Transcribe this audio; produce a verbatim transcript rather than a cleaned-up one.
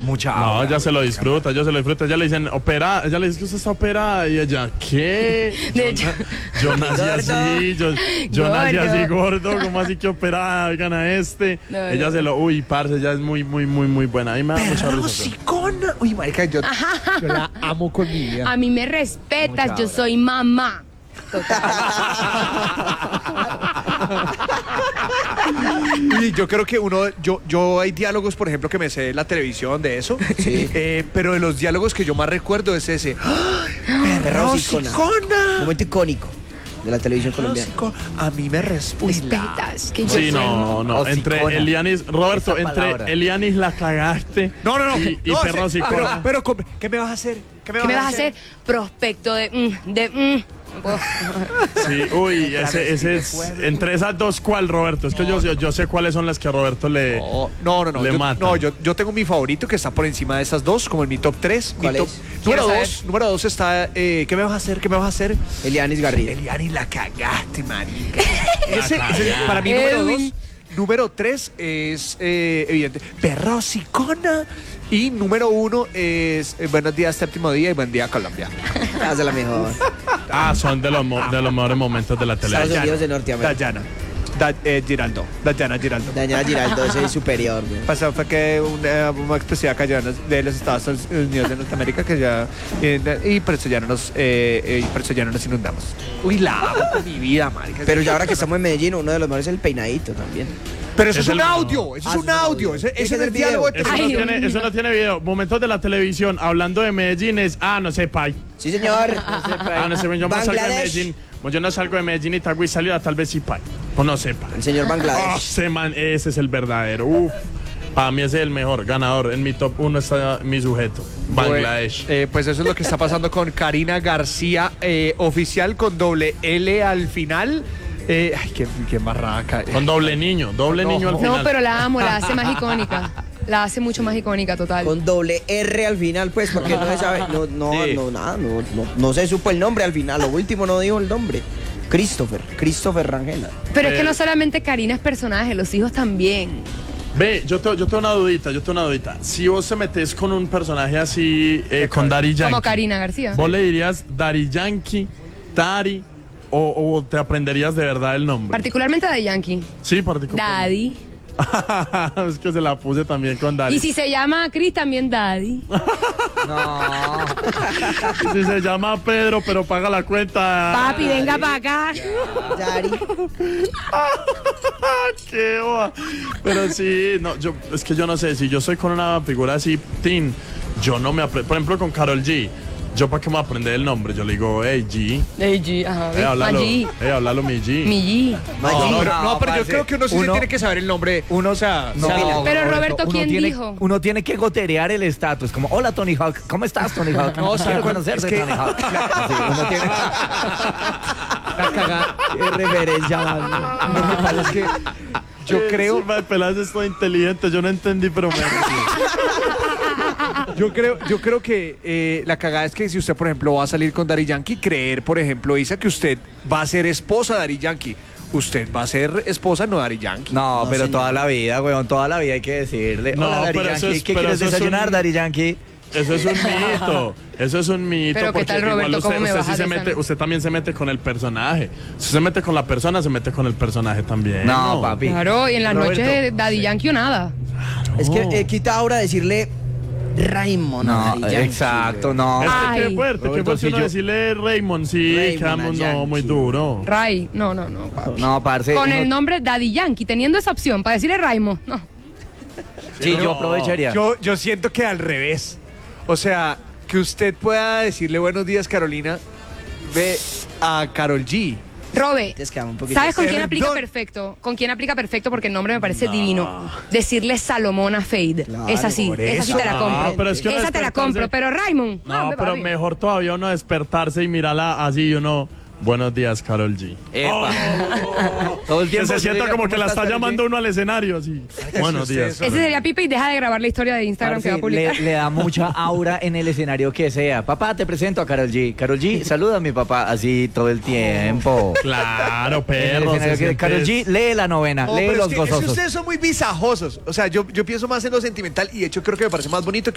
mucha No, aura. ella se lo disfruta, ella se lo disfruta. Ella le dicen, opera, ella le dice que usted está operada. Y ella, ¿qué? De Yo, hecho- na- yo nací así, yo, yo nací Gordo. así gordo, ¿cómo así que operada? Oigan a este. No, ella no. se lo, uy, parce, ella es muy, muy, muy, muy buena. A mí me da mucha risa. Rosicona. Uy, marica, yo, yo la amo con mi vida. A mí me respetas, Mucha yo aura. soy mamá. Total. Y yo creo que uno, yo, yo hay diálogos, por ejemplo, que me sé de la televisión de eso. Sí. Eh, pero de los diálogos que yo más recuerdo es ese. ¡Ay, Perro Rosicona. Rosicona! Momento icónico de la televisión colombiana. Rosico- A mí me respetas. Respetas, que yo Sí, soy no, no. Hocicona. Entre Elianis, Roberto, Esa entre palabra. Elianis la cagaste. No, no, no. Y, y no, perro ese- hocicona. pero, pero, com- ¿qué me vas a hacer? ¿Qué me ¿Qué me vas a hacer? Prospecto de... mm, de mm. No puedo. Sí, uy, ese, ese es. Entre esas dos, ¿cuál, Roberto? Es que yo, yo, yo sé cuáles son las que a Roberto le. No, no, no. no. Le Yo, matan. no yo, yo tengo mi favorito que está por encima de esas dos, como en mi top tres. ¿Cuál mi top, es? Número Quiero dos, número dos está. Eh, ¿Qué me vas a hacer? ¿Qué me vas a hacer? Elianis Garrido. Eliani, la cagaste, marica. ese, ese, cagaste. para mí, número Edwin. dos. Número tres es, eh, evidente, Perrosicona. Y número uno es eh, Buenos días, séptimo día y Buen día, Colombia. Hace la mejor. Ah, son de los, mo- de los mejores momentos de la Estados televisión. Unidos de Norteamérica. Dayana. Da, eh, Giraldo. Dayana Giraldo. Daniela Giraldo es el superior, güey. Pasó fue que una, una expresiva cayó de los Estados Unidos de Norteamérica que ya eh, y por eso ya no nos eh, eh, y por eso ya no nos inundamos. Uy, la amo con mi vida, marica. Pero ya ahora que estamos en Medellín, uno de los mejores es el peinadito también. Pero eso Es es, un el- audio, eso Ah, es un audio, ese, ese Ese es es el el diálogo de video. Eso, no Ay, tiene, Dios eso no tiene video. Momentos de la televisión hablando de Medellín es. Ah, no sé, pay. Sí, señor. Ah, no sé, yo no salgo de Bangladesh. Medellín. Pues yo no salgo de Medellín y tal y salida, tal vez sí, pay. Pues no sé, pay. El señor Ah, Bangladesh. ese man, ese es el verdadero. Uf. Para mí ese es el mejor ganador. En mi top uno está mi sujeto, Bangladesh. Eh, pues eso es lo que está pasando con Karina García, eh, oficial con doble L al final. Eh, ay, qué, qué barraca. Con doble niño, doble No. niño al final. No, pero la amo, la hace más icónica. La hace mucho más icónica, total. Con doble R al final, pues, porque no se sabe. No, no, Sí. no, nada, no, no, no se supo el nombre al final. Lo último no dijo el nombre. Christopher, Christopher Rangel. Pero es que Eh. no solamente Karina es personaje, los hijos también. Ve, yo tengo, yo tengo una dudita, yo tengo una dudita. Si vos te metes con un personaje así, eh, con Daddy Yankee, Como Karina García. ¿vos le dirías Daddy Yankee, Dari, o, o te aprenderías de verdad el nombre? Particularmente de Yankee. Sí, particularmente. Daddy. Es que se la puse también con Dari. Y si se llama Chris, también Daddy. No. Si se llama Pedro, pero paga la cuenta. Papi, venga para acá. Dari. Qué boba. Pero sí, no, yo, es que yo no sé, si yo soy con una figura así, teen, yo no me aprendo. Por ejemplo, con Karol G, yo para qué me voy a aprender el nombre, yo le digo, hey G, Hey, G, ajá. eh, ¿ves? háblalo, Maggi. eh, háblalo mi G. Mi G. No, no, pero, no, pero yo parce, creo que uno sí se uno- tiene que saber el nombre. Uno, o sea, no, o sea, Pero, Roberto, uno ¿quién tiene- dijo? Uno tiene que goterear el estatus, como, hola Tony Hawk, ¿cómo estás Tony Hawk? No, Quiero ¿sabe cuál? conocerte, Es que- Tony Hawk. Así, uno tiene la cagada. Qué reverencia, man. Lo que pasa es que yo creo, de Peláez estoy inteligente, yo no entendí, pero me... yo creo, yo creo que eh, la cagada es que si usted, por ejemplo, va a salir con Daddy Yankee, creer, por ejemplo, Isa, que usted va a ser esposa de Daddy Yankee. Usted va a ser esposa, no Daddy Yankee. No, No, pero señor. toda la vida, weón, toda la vida hay que decirle. No, Hola, Daddy pero eso Yankee, es- ¿qué pero quieres eso es desayunar, un- Daddy Yankee? Eso es un mito, eso es un mito. Pero ¿qué porque tal, igual Roberto? usted, ¿Cómo me usted, sí bajas se esa, mete, no? usted también se mete con el personaje. Si se mete con la persona, se mete con el personaje también. No, papi. Claro, y en las Roberto, noches Daddy Yankee o nada. Es que eh, quita ahora decirle Raymond. a No, Daddy Yankee, exacto, güey. no. Es que Ay. qué fuerte, qué Roberto, fuerte si uno yo- decirle Raymond, sí, Raymond quedamos, a no, muy Yankee. duro. Ray, no, no, no. papi. No, parce. Con uno- el nombre Daddy Yankee, teniendo esa opción para decirle Raymond, no. Sí, No. yo aprovecharía. Yo, yo siento que al revés. O sea, que usted pueda decirle buenos días, Carolina, ve a Karol G. Robe, Te quedamos un poquito. ¿sabes con quién Perdón. aplica perfecto? ¿Con quién aplica perfecto? Porque el nombre me parece divino. Decirle Salomón a Fade. Claro, Es así, por esa sí eso. te la No, compro. pero es que uno esa te la despertarse- compro, pero Raymond. No, hombre, pero papi. mejor todavía uno despertarse y mirarla así y uno, buenos días, Karol G. Epa. Todo el Que tiempo se sienta diga, como ¿cómo que la estás, está Karol G? llamando uno al escenario, así. Buenos usted días. es- Ese sería Pipe y deja de grabar la historia de Instagram que va a Parce, publicar. le, le da mucha aura en el escenario que sea. Papá, te presento a Karol G. Karol G, saluda a mi papá así todo el tiempo. Claro, En el perro. escenario se que- Karol siente- G, lee la novena, No, lee pero los es que, es que gozosos. ustedes son muy visajosos. O sea, yo, yo pienso más en lo sentimental y de hecho creo que me parece más bonito